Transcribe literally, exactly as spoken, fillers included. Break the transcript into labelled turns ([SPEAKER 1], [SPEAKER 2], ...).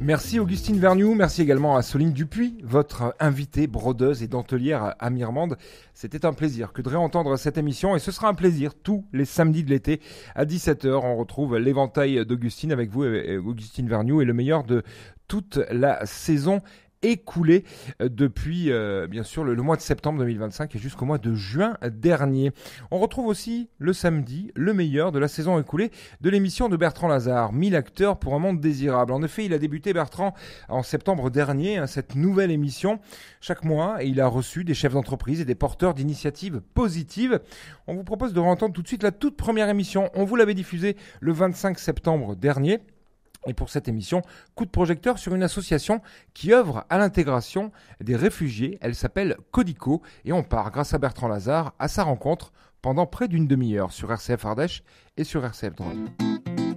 [SPEAKER 1] Merci Augustine Vergnoux, merci également à Soline Dupuis, votre invitée brodeuse et dentelière à Mirmande. C'était un plaisir que de réentendre cette émission et ce sera un plaisir tous les samedis de l'été à dix-sept heures. On retrouve l'éventail d'Augustine avec vous, Augustine Vergnoux, et le meilleur de toute la saison écoulé depuis euh, bien sûr le, le mois de septembre deux mille vingt-cinq et jusqu'au mois de juin dernier. On retrouve aussi le samedi le meilleur de la saison écoulée de l'émission de Bertrand Lazare, mille acteurs pour un monde désirable. En effet, il a débuté, Bertrand, en septembre dernier, hein, cette nouvelle émission chaque mois, et il a reçu des chefs d'entreprise et des porteurs d'initiatives positives. On vous propose de entendre tout de suite la toute première émission. On vous l'avait diffusée le vingt-cinq septembre dernier. Et pour cette émission, coup de projecteur sur une association qui œuvre à l'intégration des réfugiés. Elle s'appelle Codico et on part, grâce à Bertrand Lazare, à sa rencontre pendant près d'une demi-heure sur R C F Ardèche et sur R C F Drôme.